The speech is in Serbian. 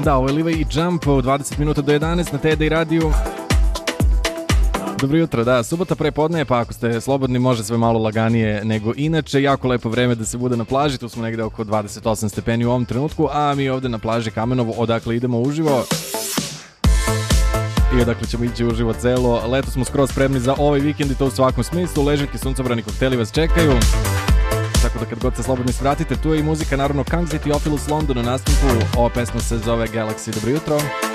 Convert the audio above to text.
Da, ovo je Liva i Jump u 20 minuta do 11 na TD radiju. Dobro jutro, da, subota prepodne, pa ako ste slobodni može sve malo laganije nego inače. Jako lepo vreme da se bude na plaži, tu smo negde oko 28 stepeni u ovom trenutku, a mi ovde na plaži Kamenovo, odakle idemo uživo. I odakle ćemo ići uživo celo leto, smo skroz spremni za ovaj vikend i to u svakom smislu. Ležaljke, suncobrani kokteli vas čekaju. Tako da kad god se slobodni svratite, tu je i muzika, naravno Kangsit i Ophilus London u nastupu. Ova pesma se zove Galaxy. Dobro jutro.